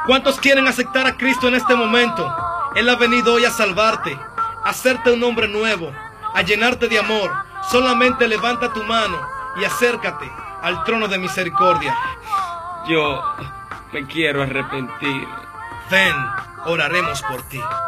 ¿Cuántos quieren aceptar a Cristo en este momento? Él ha venido hoy a salvarte, a hacerte un hombre nuevo, a llenarte de amor. Solamente levanta tu mano y acércate al trono de misericordia. Yo me quiero arrepentir. Ven, oraremos por ti.